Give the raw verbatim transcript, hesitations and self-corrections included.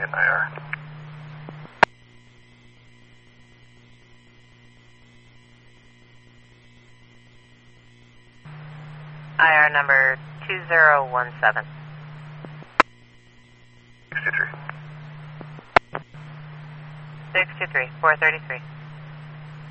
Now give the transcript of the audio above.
in I R. I R number two zero one seven. six two three. six two three, four thirty-three.